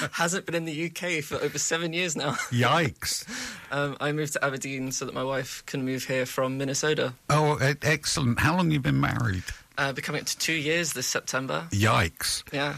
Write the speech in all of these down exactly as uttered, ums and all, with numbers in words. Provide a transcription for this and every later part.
Hasn't been in the U K for over seven years now. Yikes. um, I moved to Aberdeen so that my wife can move here from Minnesota. Oh, e- excellent. How long have you been married? Uh, becoming up to two years this September. Yikes. Yeah.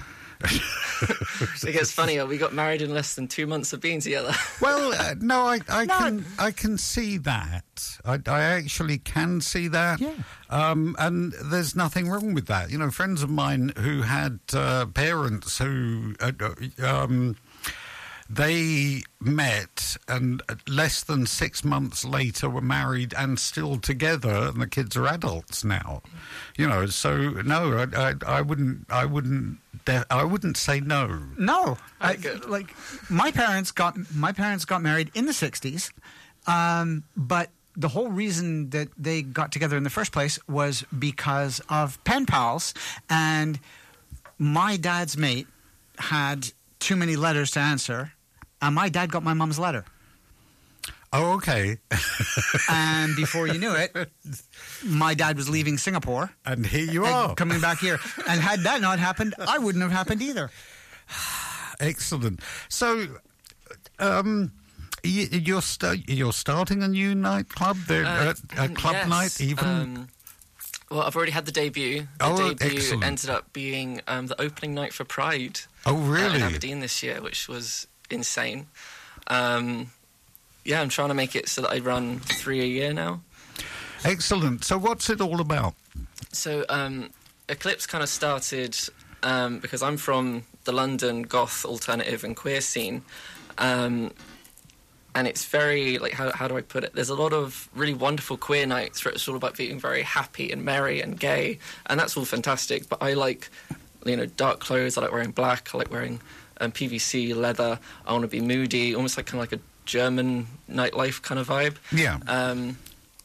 It gets funnier. We got married in less than two months of being together. Well, uh, no, I, I No. can I can see that. I, I actually can see that. Yeah. Um, and there's nothing wrong with that. You know, friends of mine who had uh, parents who uh, um, they met and less than six months later were married and still together, and the kids are adults now. You know, so no, I, I, I wouldn't, I wouldn't, de- I wouldn't say no. No, I, Very good. like my parents got my parents got married in the sixties, um, but the whole reason that they got together in the first place was because of pen pals, and my dad's mate had too many letters to answer, and my dad got my mum's letter. Oh, okay. And before you knew it, my dad was leaving Singapore. And here you and are. coming back here. And had that not happened, I wouldn't have happened either. Excellent. So, um, you, you're st- you're starting a new nightclub, there, Uh, a, a club yes, night, even. Um, well, I've already had the debut. The Oh, debut excellent. ended up being um, the opening night for Pride. Oh, uh, really? in Aberdeen this year, which was insane. Um, yeah, I'm trying to make it so that I run three a year now. Excellent. So, what's it all about? So um, Eclipse kind of started um, because I'm from the London goth, alternative and queer scene. Um, and it's very, like, how, how do I put it? There's a lot of really wonderful queer nights where it's all about being very happy and merry and gay. And that's all fantastic. But I like, you know, dark clothes. I like wearing black. I like wearing um, P V C, leather. I want to be moody, almost like kind of like a German nightlife kind of vibe. Yeah. Um,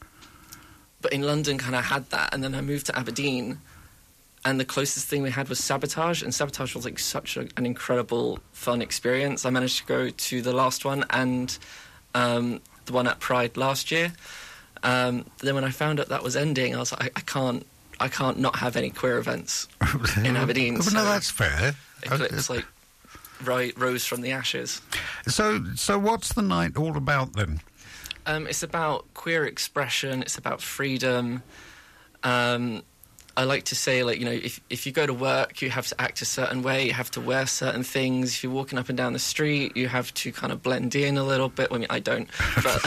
but in London kind of had that, and then I moved to Aberdeen, and the closest thing we had was Sabotage, and Sabotage was like such a, an incredible, fun experience. I managed to go to the last one and um, the one at Pride last year. Um, then when I found out that was ending, I was like, I, I can't, I can't not have any queer events in Aberdeen. Oh, so no, that's fair. Eclipse like ri- rose from the ashes. So, so what's the night all about then? Um, it's about queer expression. It's about freedom. Um, I like to say, like, you know, if if you go to work, you have to act a certain way. You have to wear certain things. If you're walking up and down the street, you have to kind of blend in a little bit. Well, I mean, I don't, but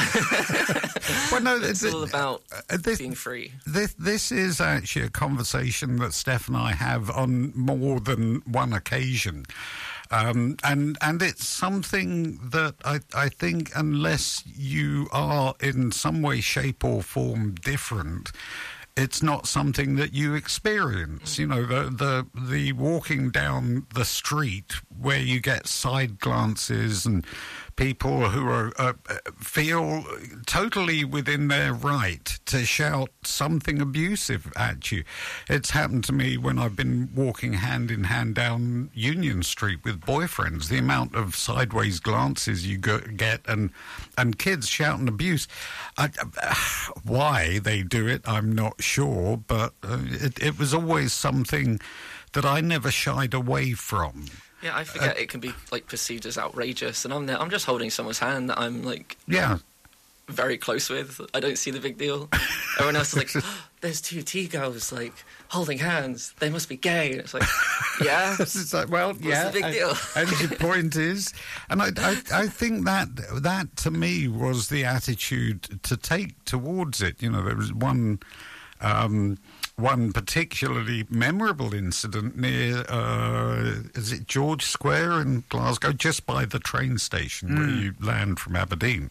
Well, no, it's th- all about uh, this, being free. This, this is actually a conversation that Steph and I have on more than one occasion. Um, and and it's something that I, I think unless you are in some way, shape or form different, it's not something that you experience. You know, the, the the walking down the street where you get side glances and people who are uh, feel totally within their right to shout something abusive at you. It's happened to me when I've been walking hand in hand down Union Street with boyfriends. The amount of sideways glances you go, get and and kids shouting abuse. I, uh, why they do it, I'm not sure, but uh, it, it was always something that I never shied away from. Yeah, I forget Uh, it can be like perceived as outrageous, and I'm there. I'm just holding someone's hand that I'm like Yeah. very close with. I don't see the big deal. Everyone else is like, oh, there's two T-girls like holding hands. They must be gay. And it's like, yeah. It's like, well, What's yeah. the big and- deal? And your point is, and I, I, I think that that to me was the attitude to take towards it. You know, there was one. Um, One particularly memorable incident near, uh, is it George Square in Glasgow, just by the train station mm. where you land from Aberdeen.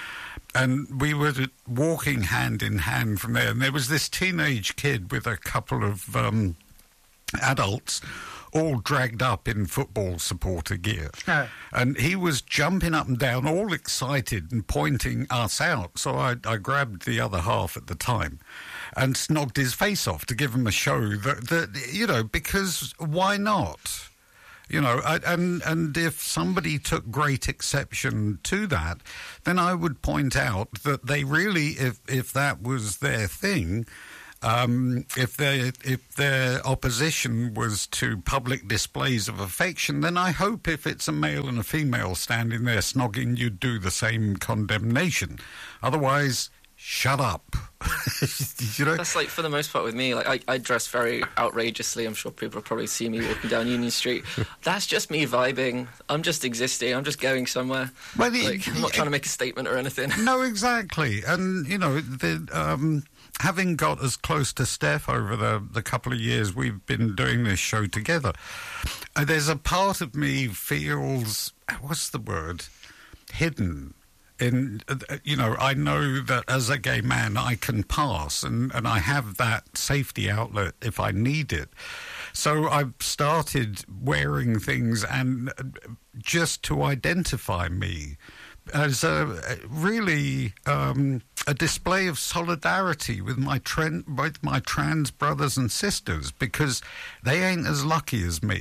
And we were walking hand in hand from there, and there was this teenage kid with a couple of um, adults all dragged up in football supporter gear. Oh. And he was jumping up and down, all excited and pointing us out. So I, I grabbed the other half at the time and snogged his face off to give him a show that, that you know, because why not? You know, I, and and if somebody took great exception to that, then I would point out that they really, if if that was their thing, Um, if their if their opposition was to public displays of affection, then I hope if it's a male and a female standing there snogging, you'd do the same condemnation. Otherwise, shut up. You know? That's like, for the most part with me, like I, I dress very outrageously. I'm sure people will probably see me walking down Union Street. That's just me vibing. I'm just existing. I'm just going somewhere. Well, like, it, I'm not it, trying to make a statement or anything. No, exactly. And, you know, the, um, having got as close to Steph over the, the couple of years we've been doing this show together, uh, there's a part of me feels, what's the word, hidden. In uh, you know, I know that as a gay man I can pass, and, and I have that safety outlet if I need it. So I've started wearing things and uh, just to identify me as a really um, a display of solidarity with my tren- with my trans brothers and sisters, because they ain't as lucky as me.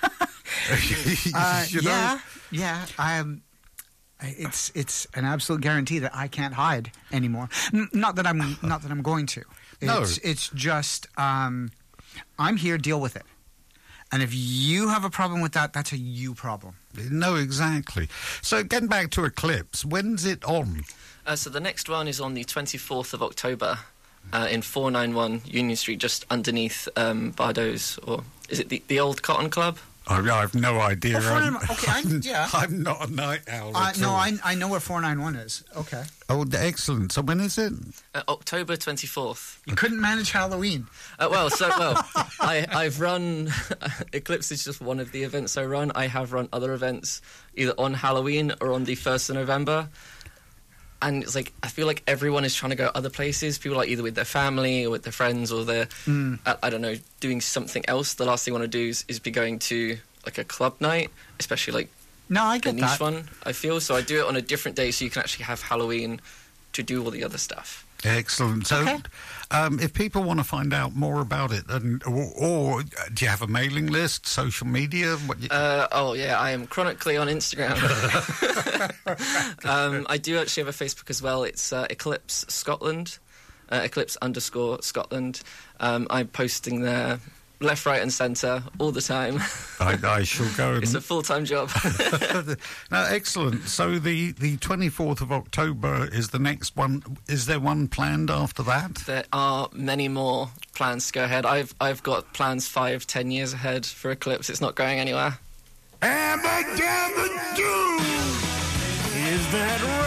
uh, you know? Yeah, yeah. I'm. It's it's an absolute guarantee that I can't hide anymore. N- not that I'm not that I'm going to. It's, No. it's just um, I'm here. Deal with it. And if you have a problem with that, that's a you problem. No, exactly. So getting back to Eclipse, when's it on? Uh, so the next one is on the twenty-fourth of October uh, in four ninety-one Union Street, just underneath um, Bardo's, or is it the, the old Cotton Club? I, I have no idea. Oh, I'm, okay, I, yeah. I'm not a night owl. Uh, at no, all. I I know where four ninety-one is. Okay. Oh, excellent. So when is it? Uh, October twenty-fourth. You couldn't manage Halloween. Uh, well, so well, I, I've run Eclipse is just one of the events I run. I have run other events either on Halloween or on the first of November, and it's like I feel like everyone is trying to go other places. People are like either with their family or with their friends, or they're Mm. I, I don't know, doing something else. The last thing I want to do is, is be going to like a club night, especially like No, I a get niche that. one. I feel so I do it on a different day, so you can actually have Halloween to do all the other stuff. Excellent. So, Okay. um, if people want to find out more about it, and or, or do you have a mailing list, social media? What you, Uh, oh yeah, I am chronically on Instagram. um, I do actually have a Facebook as well. It's uh, Eclipse Scotland, uh, Eclipse underscore Scotland. Um, I'm posting there left, right, and centre all the time. I, I shall go. And, It's a full-time job. no, excellent. So the the twenty-fourth of October is the next one. Is there one planned after that? There are many more plans to go ahead. I've I've got plans five, ten years ahead for Eclipse. It's not going anywhere. Abba-dabba-doo! Is that